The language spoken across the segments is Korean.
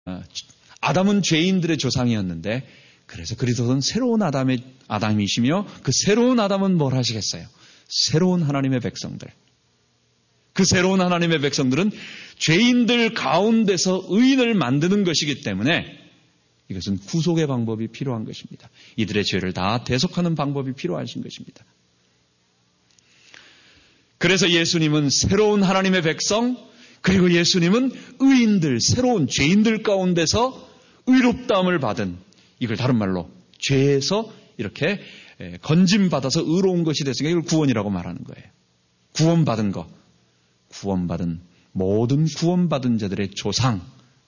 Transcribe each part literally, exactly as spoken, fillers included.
아담은 죄인들의 조상이었는데 그래서 그리스도는 새로운 아담의 아담이시며 그 새로운 아담은 뭘 하시겠어요? 새로운 하나님의 백성들. 그 새로운 하나님의 백성들은 죄인들 가운데서 의인을 만드는 것이기 때문에 이것은 구속의 방법이 필요한 것입니다. 이들의 죄를 다 대속하는 방법이 필요하신 것입니다. 그래서 예수님은 새로운 하나님의 백성, 그리고 예수님은 의인들, 새로운 죄인들 가운데서 의롭다함을 받은, 이걸 다른 말로 죄에서 이렇게 건짐받아서 의로운 것이 됐으니까 이걸 구원이라고 말하는 거예요. 구원받은 것, 구원받은 모든 구원받은 자들의 조상,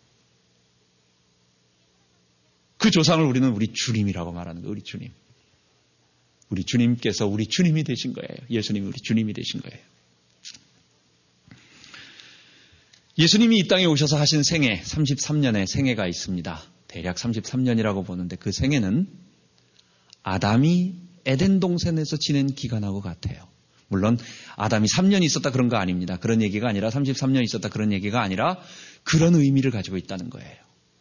그 조상을 우리는 우리 주님이라고 말하는 거예요. 우리 주님. 우리 주님께서 우리 주님이 되신 거예요. 예수님이 우리 주님이 되신 거예요. 예수님이 이 땅에 오셔서 하신 생애, 삼십삼 년의 생애가 있습니다. 대략 삼십삼 년이라고 보는데 그 생애는 아담이 에덴 동산에서 지낸 기간하고 같아요. 물론 아담이 삼 년 있었다 그런 거 아닙니다. 그런 얘기가 아니라 삼십삼 년 있었다 그런 얘기가 아니라 그런 의미를 가지고 있다는 거예요.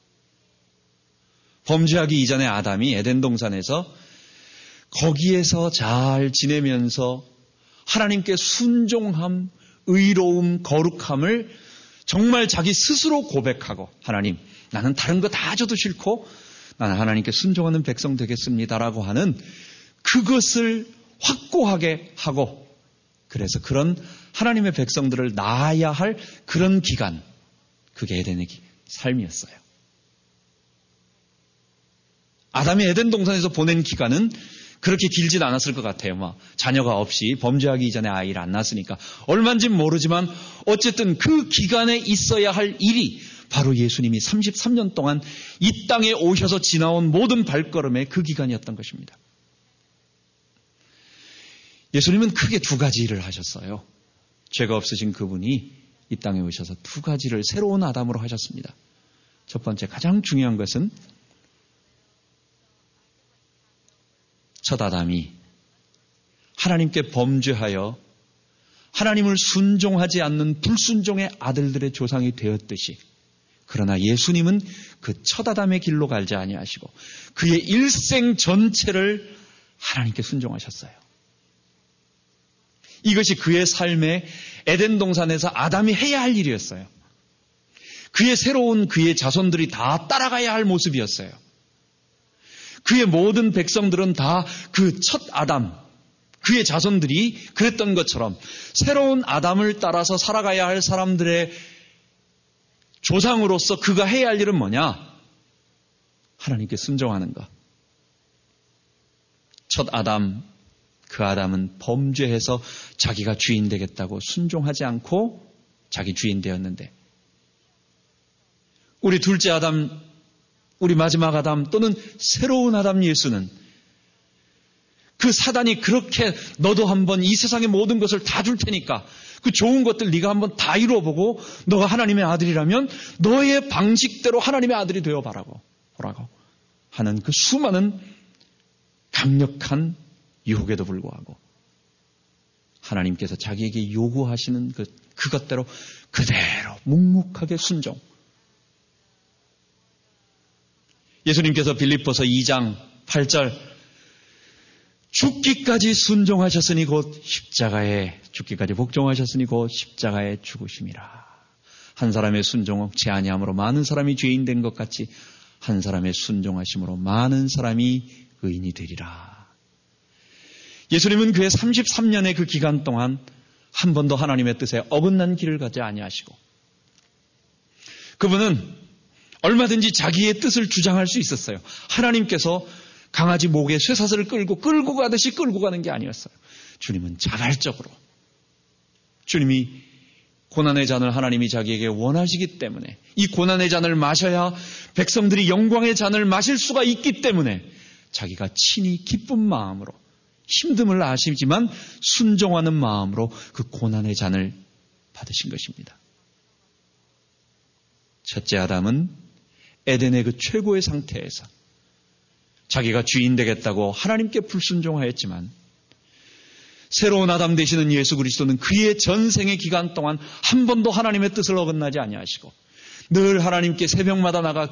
범죄하기 이전에 아담이 에덴 동산에서 거기에서 잘 지내면서 하나님께 순종함, 의로움, 거룩함을 정말 자기 스스로 고백하고 하나님, 나는 다른 거 다 줘도 싫고 나는 하나님께 순종하는 백성 되겠습니다라고 하는 그것을 확고하게 하고 그래서 그런 하나님의 백성들을 낳아야 할 그런 기간, 그게 에덴의 삶이었어요. 아담이 에덴 동산에서 보낸 기간은 그렇게 길진 않았을 것 같아요. 막 자녀가 없이 범죄하기 이전에 아이를 안 낳았으니까 얼마인지는 모르지만 어쨌든 그 기간에 있어야 할 일이 바로 예수님이 삼십삼 년 동안 이 땅에 오셔서 지나온 모든 발걸음의 그 기간이었던 것입니다. 예수님은 크게 두 가지 일을 하셨어요. 죄가 없으신 그분이 이 땅에 오셔서 두 가지를 새로운 아담으로 하셨습니다. 첫 번째 가장 중요한 것은 첫 아담이 하나님께 범죄하여 하나님을 순종하지 않는 불순종의 아들들의 조상이 되었듯이 그러나 예수님은 그 첫 아담의 길로 갈지 아니하시고 그의 일생 전체를 하나님께 순종하셨어요. 이것이 그의 삶의 에덴 동산에서 아담이 해야 할 일이었어요. 그의 새로운 그의 자손들이 다 따라가야 할 모습이었어요. 그의 모든 백성들은 다 그 첫 아담, 그의 자손들이 그랬던 것처럼 새로운 아담을 따라서 살아가야 할 사람들의 조상으로서 그가 해야 할 일은 뭐냐? 하나님께 순종하는 것. 첫 아담, 그 아담은 범죄해서 자기가 주인 되겠다고 순종하지 않고 자기 주인 되었는데 우리 둘째 아담, 우리 마지막 아담 또는 새로운 아담 예수는 그 사단이 그렇게 너도 한번 이 세상의 모든 것을 다 줄 테니까 그 좋은 것들 네가 한번 다 이루어보고 너가 하나님의 아들이라면 너의 방식대로 하나님의 아들이 되어봐라고 보라고 하는 그 수많은 강력한 유혹에도 불구하고 하나님께서 자기에게 요구하시는 그, 그것대로 그대로 묵묵하게 순종. 예수님께서 빌립보서 이 장 팔 절 죽기까지 순종하셨으니 곧 십자가에 죽기까지 복종하셨으니 곧 십자가에 죽으심이라. 한 사람의 순종은 제 아니함으로 많은 사람이 죄인 된 것 같이 한 사람의 순종하심으로 많은 사람이 의인이 되리라. 예수님은 그의 삼십삼 년의 그 기간 동안 한 번도 하나님의 뜻에 어긋난 길을 가지 아니하시고 그분은 얼마든지 자기의 뜻을 주장할 수 있었어요. 하나님께서 강아지 목에 쇠사슬을 끌고 끌고 가듯이 끌고 가는 게 아니었어요. 주님은 자발적으로 주님이 고난의 잔을 하나님이 자기에게 원하시기 때문에 이 고난의 잔을 마셔야 백성들이 영광의 잔을 마실 수가 있기 때문에 자기가 친히 기쁜 마음으로 힘듦을 아시지만 순종하는 마음으로 그 고난의 잔을 받으신 것입니다. 첫째 아담은 에덴의 그 최고의 상태에서 자기가 주인 되겠다고 하나님께 불순종하였지만 새로운 아담 되시는 예수 그리스도는 그의 전생의 기간 동안 한 번도 하나님의 뜻을 어긋나지 아니하시고 늘 하나님께 새벽마다 나가